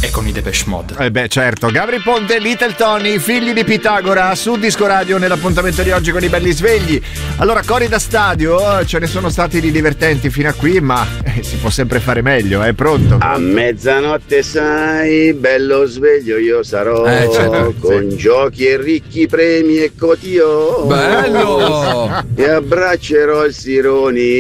e con i Depeche Mode. Certo. Gabri Ponte, Little Tony, figli di Pitagora, su Disco Radio nell'appuntamento di oggi con i belli svegli. Allora, cori da stadio, ce ne sono stati di divertenti fino a qui, ma si può sempre fare meglio, pronto? A mezzanotte sai, bello sveglio io sarò, certo, con giochi e ricchi premi e cotio. Bello! E abbraccerò il Sironi